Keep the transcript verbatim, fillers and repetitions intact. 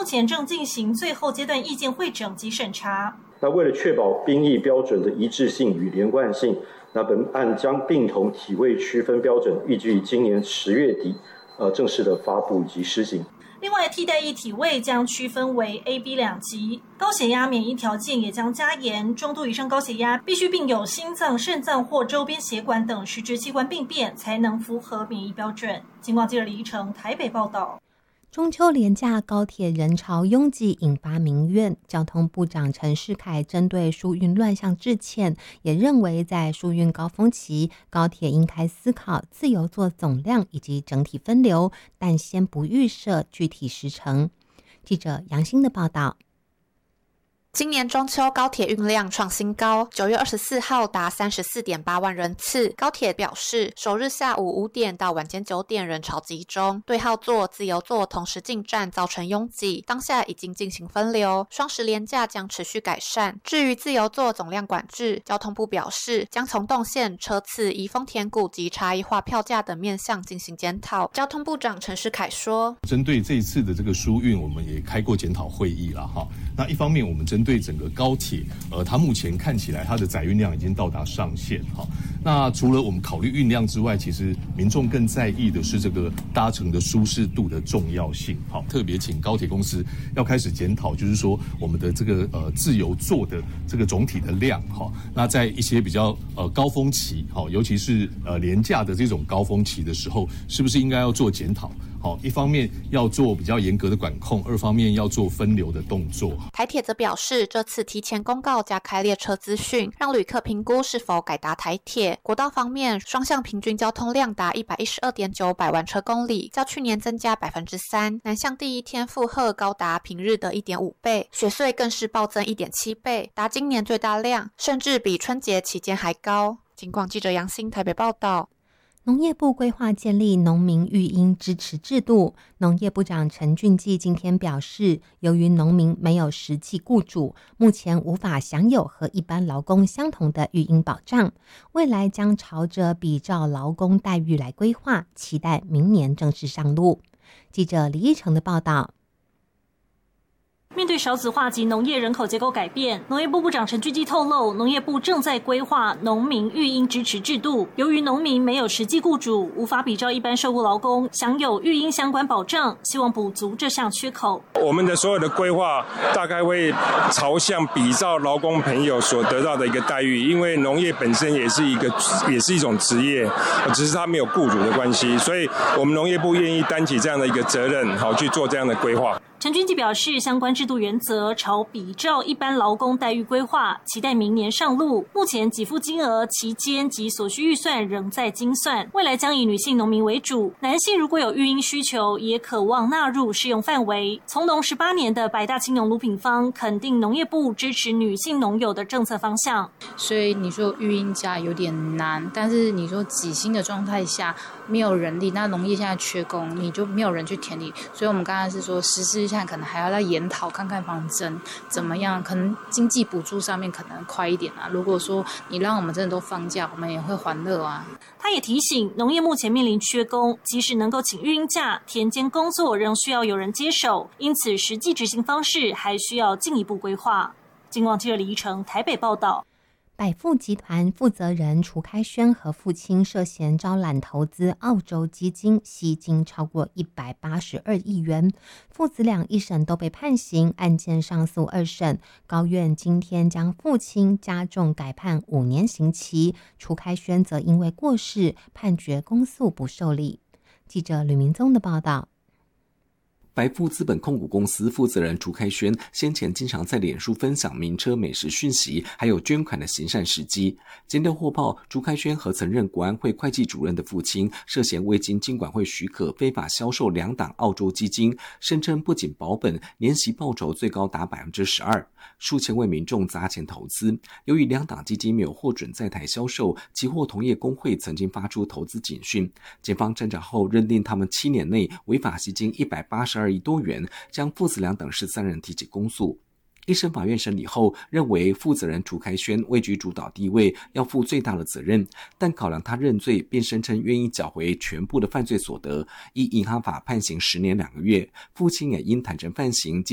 前正进行最后阶段意见会诊及审查。 那为了确保兵役标准的一致性与连贯性，那本案将并同体位区分标准，预计今年十月底呃正式的发布及施行。 另外，替代役体位将区分为 A、B 两级，高血压免疫条件也将加严，中度以上高血压必须并有心脏、肾脏或周边血管等实质器官病变，才能符合免疫标准。警广记者李依成台北报道。 中秋连假高铁人潮拥挤，引发民怨。交通部长陈世凯针对疏运乱象致歉，也认为在疏运高峰期，高铁应该思考自由座总量以及整体分流，但先不预设具体时程。记者杨欣的报道。 今年中秋高铁运量创新高，九月二十四号达 三十四点八万人次。高铁表示，首日下午五点到晚间九点人潮集中，对号座、自由座同时进站造成拥挤，当下已经进行分流。双十连假将持续改善。至于自由座总量管制，交通部表示，将从动线、车次、移风填谷及差异化票价等面向进行检讨。交通部长陈世凯说， 针对这一次的这个疏运，我们也开过检讨会议了哈。那一方面，我们针对整个高铁，呃，它目前看起来它的载运量已经到达上限哈。那除了我们考虑运量之外，其实民众更在意的是这个搭乘的舒适度的重要性。好，特别请高铁公司要开始检讨，就是说我们的这个呃自由座的这个总体的量哈。那在一些比较呃高峰期，好，尤其是呃廉价的这种高峰期的时候，是不是应该要做检讨？好，一方面要做比较严格的管控，二方面要做分流的动作。 台铁则表示，这次提前公告加开列车资讯，让旅客评估是否改搭台铁。国道方面，双向平均交通量达 一百一十二点九百万车公里，较去年增加 百分之三。南向第一天负荷高达平日的 一点五倍，雪隧更是暴增 一点七倍，达今年最大量，甚至比春节期间还高。警广记者杨欣台北报道。 农业部规划建立农民育婴支持制度，农业部长陈俊基今天表示，由于农民没有实际雇主，目前无法享有和一般劳工相同的育婴保障，未来将朝着比照劳工待遇来规划，期待明年正式上路。记者李依成的报道。 面对少子化及农业人口结构改变，农业部部长陈俊基透露，农业部正在规划农民育婴支持制度。由于农民没有实际雇主，无法比照一般受雇劳工享有育婴相关保障，希望补足这项缺口。 我们的所有的规划大概会朝向比照劳工朋友所得到的一个待遇，因为农业本身也是一个也是一种职业，只是它没有雇主的关系，所以我们农业部愿意担起这样的一个责任，好去做这样的规划。 陈俊基表示，相关制度原则朝比照一般劳工待遇规划，期待明年上路。目前给付金额、期间及所需预算仍在精算，未来将以女性农民为主，男性如果有育婴需求，也可望纳入适用范围。从农十八年的百大青农卢品芳肯定农业部支持女性农友的政策方向。 所以你说育婴假有点难，但是你说几薪的状态下没有人力，那农业现在缺工，你就没有人去田里，所以我们刚才是说实施一下，可能还要再研讨看看方针怎么样，可能经济补助上面可能快一点啊。如果说你让我们真的都放假，我们也会欢乐啊。 他也提醒，农业目前面临缺工，即使能够请育婴假，田间工作仍需要有人接手，因此实际执行方式还需要进一步规划。警广记者李依成台北报道。 百富集团负责人楚开轩和父亲涉嫌招揽投资澳洲基金，吸金超过一百八十二亿元。父子俩一审都被判刑，案件上诉二审，高院今天将父亲加重改判五年刑期，楚开轩则因为过世判决公诉不受理。记者吕明宗的报道。 百富资本控股公司负责人楚开轩先前经常在脸书分享名车美食讯息，还有捐款的行善事迹。检调获报，楚开轩和曾任国安会会计主任的父亲涉嫌未经金管会许可非法销售两档澳洲基金，声称不仅保本，年息报酬最高达 百分之十二， 数千位民众砸钱投资。由于两档基金没有获准在台销售，期货同业公会曾经发出投资警讯，检方侦查后认定他们七年内违法吸金一百八十二亿多元，将父子俩等十三人提起公诉。一审法院审理后认为，负责人楚开轩位居主导地位，要负最大的责任，但考量他认罪并声称愿意缴回全部的犯罪所得，依银行法判刑十年两个月。父亲也因坦诚犯行